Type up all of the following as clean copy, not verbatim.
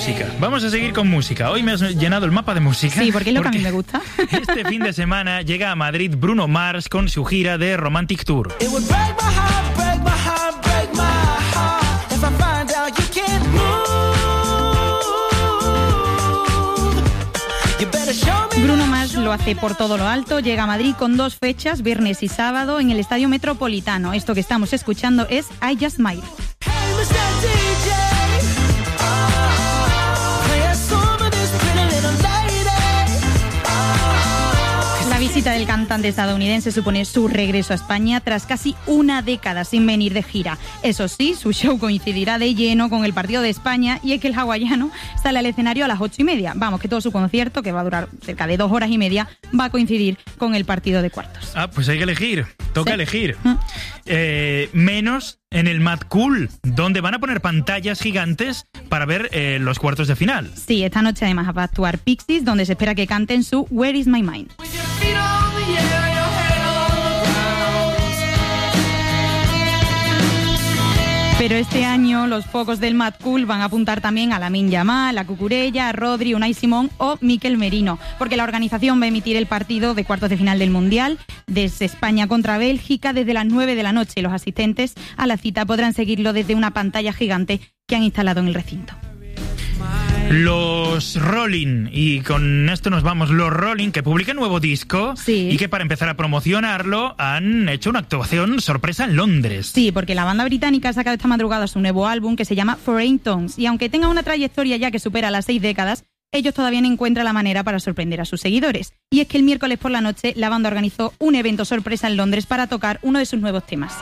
música. Vamos a seguir con música. Hoy me has llenado el mapa de música. Sí, porque es lo que a mí me gusta. Este fin de semana llega a Madrid Bruno Mars con su gira de Romantic Tour. Bruno Mars lo hace por todo lo alto, llega a Madrid con 2 fechas, viernes y sábado, en el Estadio Metropolitano. Esto que estamos escuchando es I Just Might. La visita del cantante estadounidense supone su regreso a España tras casi una década sin venir de gira. Eso sí, su show coincidirá de lleno con el partido de España y es que el hawaiano sale al escenario a las 8:30. Vamos, que todo su concierto, que va a durar cerca de 2 horas y media, va a coincidir con el partido de cuartos. Ah, pues hay que elegir, toca elegir. Menos en el Mad Cool, donde van a poner pantallas gigantes para ver los cuartos de final. Sí, esta noche además va a actuar Pixies, donde se espera que canten su Where Is My Mind. Pero este año los focos del Mad Cool van a apuntar también a Lamine Yamal, a Cucurella, a Rodri, Unai Simón o Mikel Merino, porque la organización va a emitir el partido de cuartos de final del Mundial desde España contra Bélgica desde las 9 de la noche. Los asistentes a la cita podrán seguirlo desde una pantalla gigante que han instalado en el recinto. Los Rolling, y con esto nos vamos, los Rolling, que publican nuevo disco, sí, y que para empezar a promocionarlo han hecho una actuación sorpresa en Londres. Sí, porque la banda británica ha sacado esta madrugada su nuevo álbum que se llama Foreign Tongues, y aunque tenga una trayectoria ya que supera las 6 décadas, ellos todavía no encuentran la manera para sorprender a sus seguidores. Y es que el miércoles por la noche la banda organizó un evento sorpresa en Londres para tocar uno de sus nuevos temas.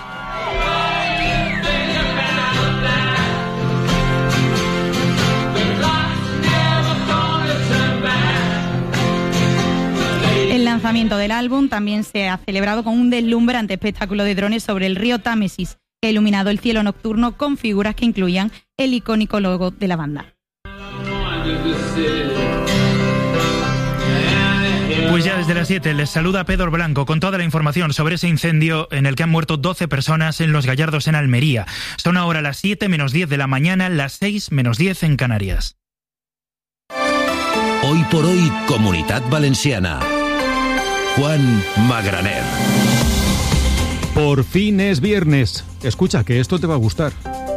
El lanzamiento del álbum también se ha celebrado con un deslumbrante espectáculo de drones sobre el río Támesis, que ha iluminado el cielo nocturno con figuras que incluían el icónico logo de la banda. Pues ya desde las 7 les saluda Pedro Blanco con toda la información sobre ese incendio en el que han muerto 12 personas en Los Gallardos, en Almería. Son ahora las 7 menos 10 de la mañana, las 6 menos 10 en Canarias. Hoy por hoy, Comunitat Valenciana. Juan Magraner. Por fin es viernes. Escucha, que esto te va a gustar.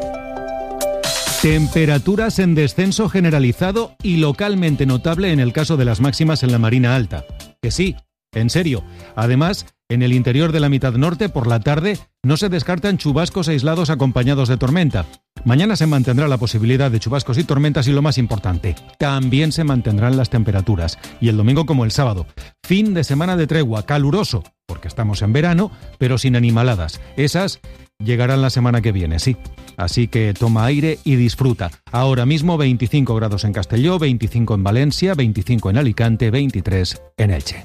Temperaturas en descenso generalizado y localmente notable en el caso de las máximas en la Marina Alta. Que sí, en serio. Además, en el interior de la mitad norte, por la tarde, no se descartan chubascos aislados acompañados de tormenta. Mañana se mantendrá la posibilidad de chubascos y tormentas y, lo más importante, también se mantendrán las temperaturas. Y el domingo como el sábado. Fin de semana de tregua, caluroso, porque estamos en verano, pero sin animaladas. Esas llegarán la semana que viene, sí. Así que toma aire y disfruta. Ahora mismo 25 grados en Castelló, 25 en Valencia, 25 en Alicante, 23 en Elche.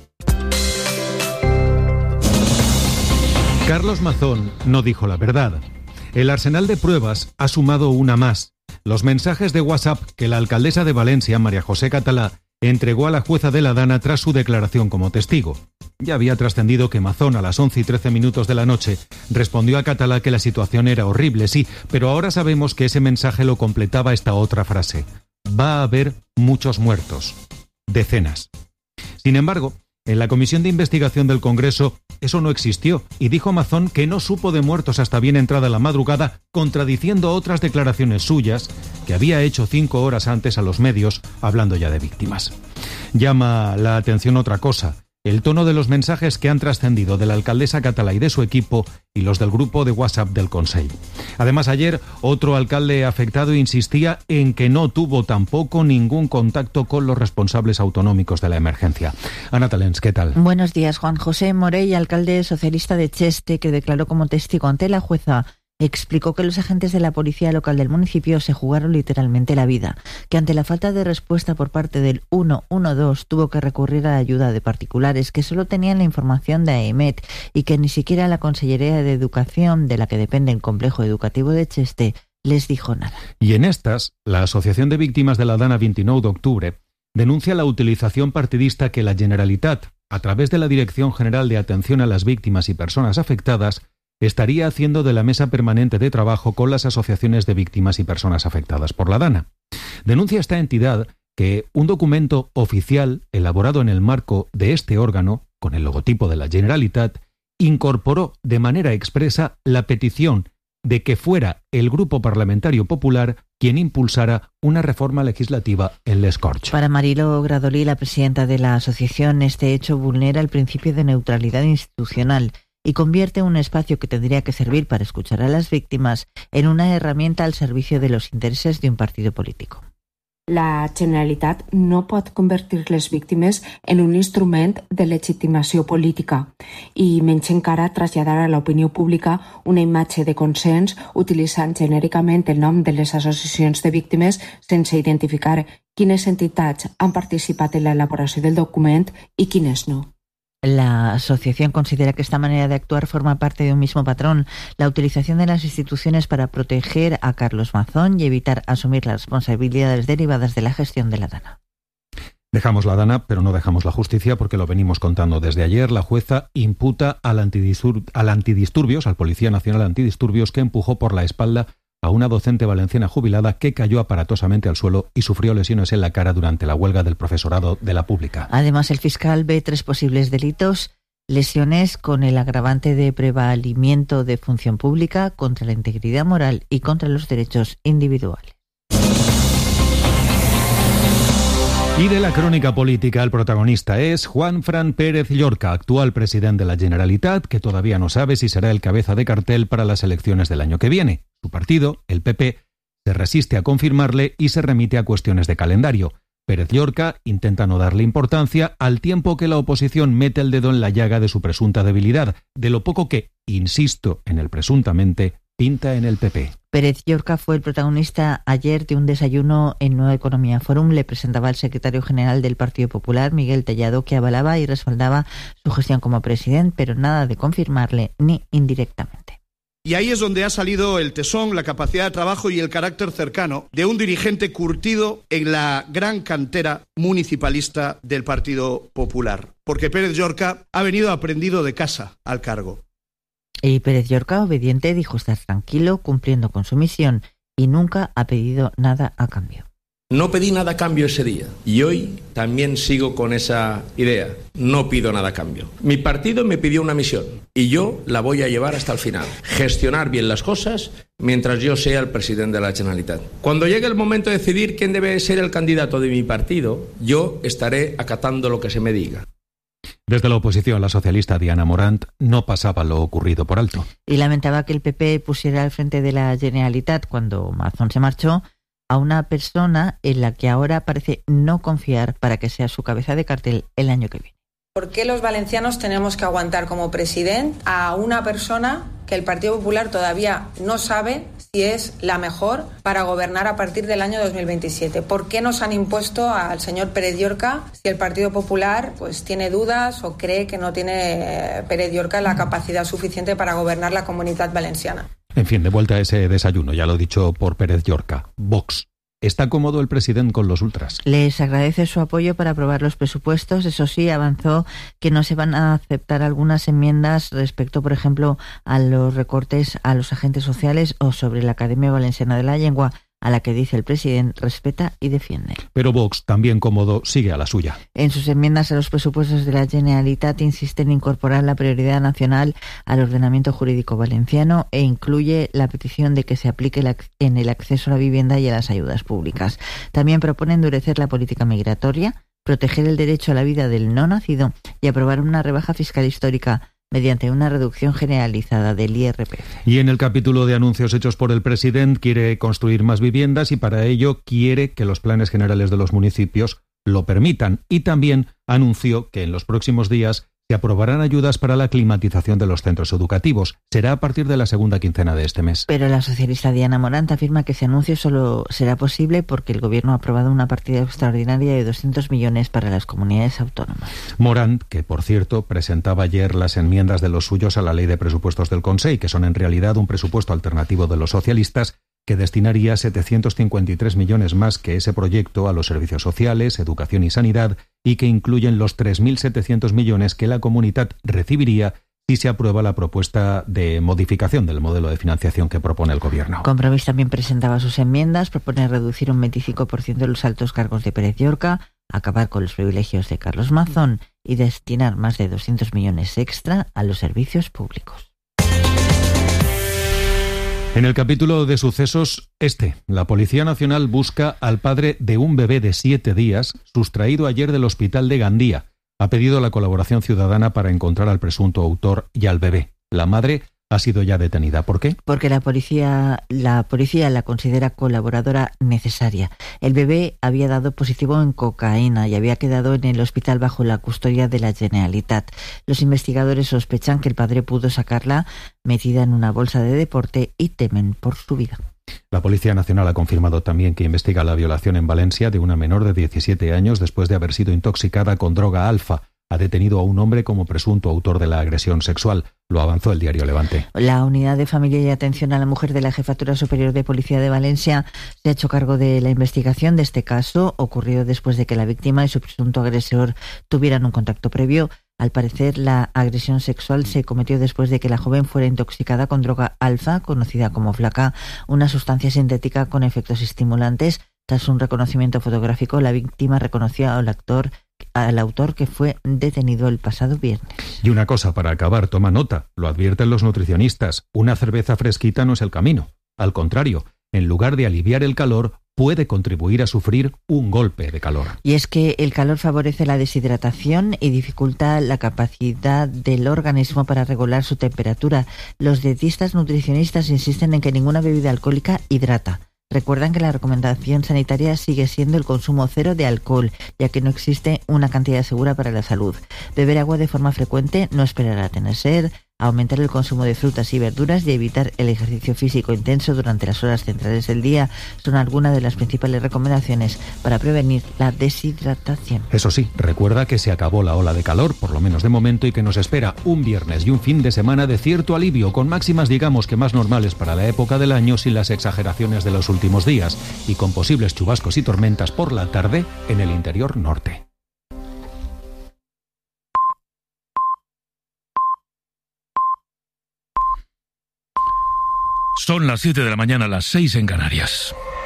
Carlos Mazón no dijo la verdad. El arsenal de pruebas ha sumado una más. Los mensajes de WhatsApp que la alcaldesa de Valencia, María José Catalá, entregó a la jueza de la Dana tras su declaración como testigo. Ya había trascendido que Mazón, a las 11:13 de la noche, respondió a Catalá que la situación era horrible, sí, pero ahora sabemos que ese mensaje lo completaba esta otra frase. Va a haber muchos muertos. Decenas. Sin embargo, en la comisión de investigación del Congreso eso no existió, y dijo Mazón que no supo de muertos hasta bien entrada la madrugada, contradiciendo otras declaraciones suyas que había hecho 5 horas antes a los medios, hablando ya de víctimas. Llama la atención otra cosa: el tono de los mensajes que han trascendido de la alcaldesa Catalá y de su equipo y los del grupo de WhatsApp del Consell. Además, ayer otro alcalde afectado insistía en que no tuvo tampoco ningún contacto con los responsables autonómicos de la emergencia. Ana Talens, ¿qué tal? Buenos días. Juan José Morell, alcalde socialista de Cheste, que declaró como testigo ante la jueza, explicó que los agentes de la policía local del municipio se jugaron literalmente la vida, que ante la falta de respuesta por parte del 112 tuvo que recurrir a la ayuda de particulares que solo tenían la información de AEMET y que ni siquiera la Consellería de Educación, de la que depende el complejo educativo de Cheste, les dijo nada. Y en estas, la Asociación de Víctimas de la Dana 29 de octubre denuncia la utilización partidista que la Generalitat, a través de la Dirección General de Atención a las Víctimas y Personas Afectadas, estaría haciendo de la mesa permanente de trabajo con las asociaciones de víctimas y personas afectadas por la Dana. Denuncia esta entidad que un documento oficial elaborado en el marco de este órgano, con el logotipo de la Generalitat, incorporó de manera expresa la petición de que fuera el Grupo Parlamentario Popular quien impulsara una reforma legislativa en Les Corts. Para Mariló Gradolí, la presidenta de la asociación, este hecho vulnera el principio de neutralidad institucional y convierte un espacio que tendría que servir para escuchar a las víctimas en una herramienta al servicio de los intereses de un partido político. La Generalitat no pot convertir les víctimes en un instrument de legitimació política i menys encara traslladar a l'opinió pública una imatge de consens utilitzant genèricament el nom de les associacions de víctimes sense identificar quines entitats han participat en l'elaboració del document i quines no. La asociación considera que esta manera de actuar forma parte de un mismo patrón, la utilización de las instituciones para proteger a Carlos Mazón y evitar asumir las responsabilidades derivadas de la gestión de la DANA. Dejamos la DANA, pero no dejamos la justicia, porque lo venimos contando desde ayer. La jueza imputa al Policía Nacional Antidisturbios, que empujó por la espalda a una docente valenciana jubilada que cayó aparatosamente al suelo y sufrió lesiones en la cara durante la huelga del profesorado de la pública. Además, el fiscal ve 3 posibles delitos: lesiones con el agravante de prevalimiento de función pública, contra la integridad moral y contra los derechos individuales. Y de la crónica política, el protagonista es Juanfran Pérez Llorca, actual presidente de la Generalitat, que todavía no sabe si será el cabeza de cartel para las elecciones del año que viene. Su partido, el PP, se resiste a confirmarle y se remite a cuestiones de calendario. Pérez Llorca intenta no darle importancia, al tiempo que la oposición mete el dedo en la llaga de su presunta debilidad, de lo poco que, insisto en el presuntamente, pinta en el PP. Pérez Llorca fue el protagonista ayer de un desayuno en Nueva Economía Forum. Le presentaba al secretario general del Partido Popular, Miguel Tellado, que avalaba y respaldaba su gestión como presidente, pero nada de confirmarle ni indirectamente. Y ahí es donde ha salido el tesón, la capacidad de trabajo y el carácter cercano de un dirigente curtido en la gran cantera municipalista del Partido Popular. Porque Pérez Llorca ha venido aprendido de casa al cargo. Y Pérez Llorca, obediente, dijo estar tranquilo, cumpliendo con su misión, y nunca ha pedido nada a cambio. No pedí nada a cambio ese día y hoy también sigo con esa idea. No pido nada a cambio. Mi partido me pidió una misión y yo la voy a llevar hasta el final. Gestionar bien las cosas mientras yo sea el presidente de la Generalitat. Cuando llegue el momento de decidir quién debe ser el candidato de mi partido, yo estaré acatando lo que se me diga. Desde la oposición, la socialista Diana Morant no pasaba lo ocurrido por alto. Y lamentaba que el PP pusiera al frente de la Generalitat, cuando Mazón se marchó, a una persona en la que ahora parece no confiar para que sea su cabeza de cartel el año que viene. ¿Por qué los valencianos tenemos que aguantar como presidente a una persona que el Partido Popular todavía no sabe si es la mejor para gobernar a partir del año 2027? ¿Por qué nos han impuesto al señor Pérez Llorca si el Partido Popular pues tiene dudas o cree que no tiene Pérez Llorca la capacidad suficiente para gobernar la Comunitat Valenciana? En fin, de vuelta a ese desayuno, ya lo dicho por Pérez Llorca. Vox. ¿Está cómodo el presidente con los ultras? Les agradece su apoyo para aprobar los presupuestos. Eso sí, avanzó que no se van a aceptar algunas enmiendas respecto, por ejemplo, a los recortes a los agentes sociales o sobre la Academia Valenciana de la Lengua, a la que dice el presidente respeta y defiende. Pero Vox, también cómodo, sigue a la suya. En sus enmiendas a los presupuestos de la Generalitat insiste en incorporar la prioridad nacional al ordenamiento jurídico valenciano e incluye la petición de que se aplique en el acceso a la vivienda y a las ayudas públicas. También propone endurecer la política migratoria, proteger el derecho a la vida del no nacido y aprobar una rebaja fiscal histórica mediante una reducción generalizada del IRPF. Y en el capítulo de anuncios hechos por el presidente, quiere construir más viviendas y para ello quiere que los planes generales de los municipios lo permitan. Y también anunció que en los próximos días se aprobarán ayudas para la climatización de los centros educativos. Será a partir de la segunda quincena de este mes. Pero la socialista Diana Morant afirma que ese anuncio solo será posible porque el Gobierno ha aprobado una partida extraordinaria de 200 millones para las comunidades autónomas. Morant, que por cierto presentaba ayer las enmiendas de los suyos a la Ley de Presupuestos del Consell, que son en realidad un presupuesto alternativo de los socialistas, que destinaría 753 millones más que ese proyecto a los servicios sociales, educación y sanidad, y que incluyen los 3.700 millones que la Comunitat recibiría si se aprueba la propuesta de modificación del modelo de financiación que propone el Gobierno. Compromís también presentaba sus enmiendas, propone reducir un 25% los altos cargos de Pérez Llorca, acabar con los privilegios de Carlos Mazón y destinar más de 200 millones extra a los servicios públicos. En el capítulo de sucesos, la Policía Nacional busca al padre de un bebé de 7 días sustraído ayer del hospital de Gandía. Ha pedido la colaboración ciudadana para encontrar al presunto autor y al bebé. La madre ha sido ya detenida. ¿Por qué? Porque la policía la considera colaboradora necesaria. El bebé había dado positivo en cocaína y había quedado en el hospital bajo la custodia de la Generalitat. Los investigadores sospechan que el padre pudo sacarla metida en una bolsa de deporte y temen por su vida. La Policía Nacional ha confirmado también que investiga la violación en Valencia de una menor de 17 años después de haber sido intoxicada con droga alfa. Ha detenido a un hombre como presunto autor de la agresión sexual. Lo avanzó el diario Levante. La Unidad de Familia y Atención a la Mujer de la Jefatura Superior de Policía de Valencia se ha hecho cargo de la investigación de este caso, ocurrido después de que la víctima y su presunto agresor tuvieran un contacto previo. Al parecer, la agresión sexual se cometió después de que la joven fuera intoxicada con droga alfa, conocida como flaca, una sustancia sintética con efectos estimulantes. Tras un reconocimiento fotográfico, la víctima reconoció al autor que fue detenido el pasado viernes. Y una cosa para acabar, toma nota, lo advierten los nutricionistas, una cerveza fresquita no es el camino. Al contrario, en lugar de aliviar el calor, puede contribuir a sufrir un golpe de calor. Y es que el calor favorece la deshidratación y dificulta la capacidad del organismo para regular su temperatura. Los dietistas nutricionistas insisten en que ninguna bebida alcohólica hidrata. Recuerdan que la recomendación sanitaria sigue siendo el consumo cero de alcohol, ya que no existe una cantidad segura para la salud. Beber agua de forma frecuente, no esperar a tener sed, aumentar el consumo de frutas y verduras y evitar el ejercicio físico intenso durante las horas centrales del día son algunas de las principales recomendaciones para prevenir la deshidratación. Eso sí, recuerda que se acabó la ola de calor, por lo menos de momento, y que nos espera un viernes y un fin de semana de cierto alivio, con máximas digamos que más normales para la época del año sin las exageraciones de los últimos días, y con posibles chubascos y tormentas por la tarde en el interior norte. Son las 7 de la mañana, las 6 en Canarias.